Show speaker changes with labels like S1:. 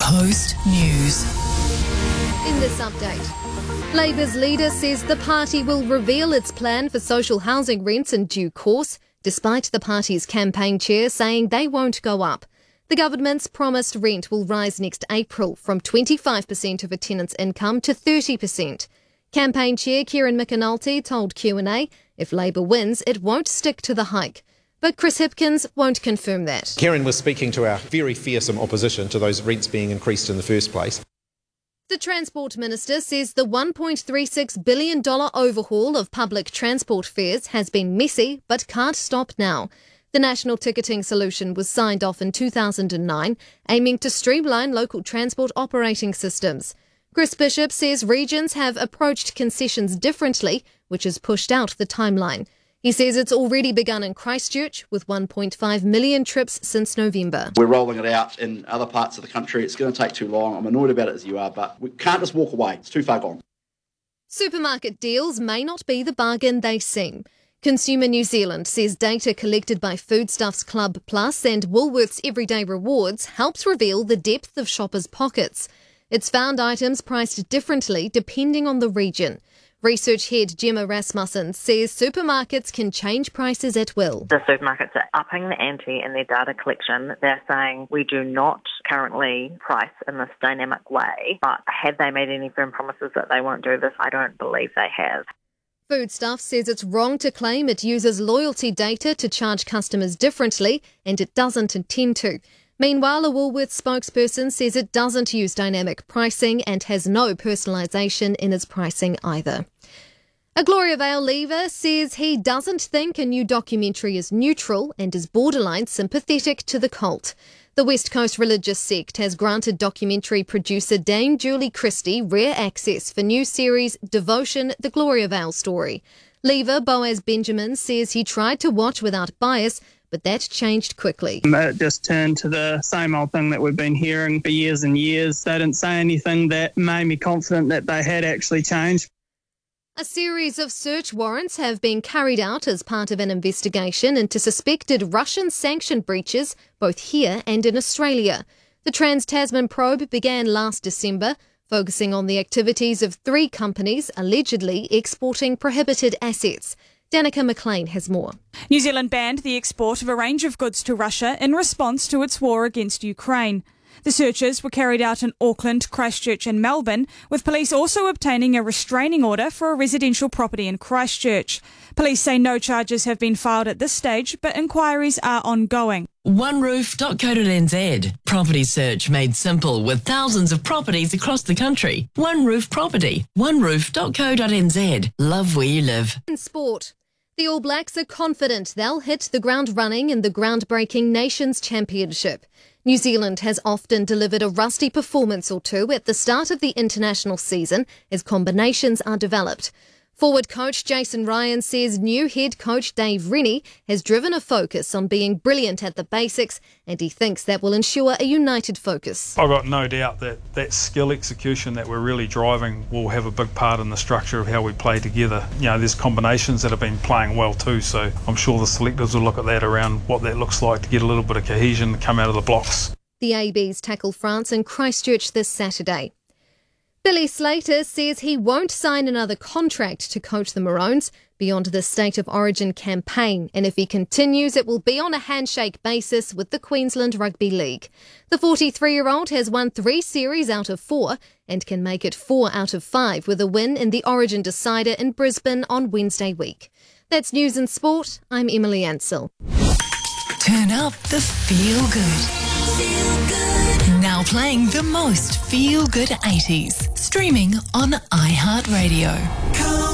S1: Coast News.
S2: In this update, Labour's leader says the party will reveal its plan for social housing rents in due course, despite the party's campaign chair saying they won't go up. The government's promised rent will rise next April from 25% of a tenant's income to 30%. Campaign chair Kieran McAnulty told Q&A if Labour wins, it won't stick to the hike. But Chris Hipkins won't confirm that.
S3: Kieran was speaking to our very fearsome opposition to those rents being increased in the first place.
S2: The Transport Minister says the $1.36 billion overhaul of public transport fares has been messy but can't stop now. The national ticketing solution was signed off in 2009, aiming to streamline local transport operating systems. Chris Bishop says regions have approached concessions differently, which has pushed out the timeline. He says it's already begun in Christchurch with 1.5 million trips since November.
S4: We're rolling it out in other parts of the country. It's going to take too long. I'm annoyed about it as you are, but we can't just walk away. It's too far gone.
S2: Supermarket deals may not be the bargain they seem. Consumer New Zealand says data collected by Foodstuffs Club Plus and Woolworths Everyday Rewards helps reveal the depth of shoppers' pockets. It's found items priced differently depending on the region. Research head Gemma Rasmussen says supermarkets can change prices at will.
S5: The supermarkets are upping the ante in their data collection. They're saying we do not currently price in this dynamic way, but have they made any firm promises that they won't do this? I don't believe they have.
S2: Foodstuffs says it's wrong to claim it uses loyalty data to charge customers differently, and it doesn't intend to. Meanwhile, a Woolworths spokesperson says it doesn't use dynamic pricing and has no personalisation in its pricing either. A Gloria Vale leaver says he doesn't think a new documentary is neutral and is borderline sympathetic to the cult. The West Coast religious sect has granted documentary producer Dame Julie Christie rare access for new series Devotion, The Gloria Vale Story. Leaver Boaz Benjamin says he tried to watch without bias, but that changed quickly.
S6: It just turned to the same old thing that we've been hearing for years and years. They didn't say anything that made me confident that they had actually changed.
S2: A series of search warrants have been carried out as part of an investigation into suspected Russian sanction breaches both here and in Australia. The Trans-Tasman probe began last December, focusing on the activities of 3 companies allegedly exporting prohibited assets. Danica McLean has more.
S7: New Zealand banned the export of a range of goods to Russia in response to its war against Ukraine. The searches were carried out in Auckland, Christchurch and Melbourne, with police also obtaining a restraining order for a residential property in Christchurch. Police say no charges have been filed at this stage, but inquiries are ongoing.
S1: OneRoof.co.nz. Property search made simple with thousands of properties across the country. One Roof Property. OneRoof.co.nz. Love where you live.
S2: In sport, the All Blacks are confident they'll hit the ground running in the groundbreaking Nations Championship. New Zealand has often delivered a rusty performance or two at the start of the international season as combinations are developed. Forward coach Jason Ryan says new head coach Dave Rennie has driven a focus on being brilliant at the basics, and he thinks that will ensure a united focus.
S8: I've got no doubt that skill execution that we're really driving will have a big part in the structure of how we play together. You know, there's combinations that have been playing well too, so I'm sure the selectors will look at that around what that looks like to get a little bit of cohesion to come out of the blocks.
S2: The ABs tackle France in Christchurch this Saturday. Billy Slater says he won't sign another contract to coach the Maroons beyond the State of Origin campaign, and if he continues, it will be on a handshake basis with the Queensland Rugby League. The 43-year-old has won 3 series out of 4 and can make it 4 out of 5 with a win in the Origin Decider in Brisbane on Wednesday week. That's news and sport. I'm Emily Ansell.
S1: Turn up the feel good. Now playing the most feel good 80s. Streaming on iHeartRadio.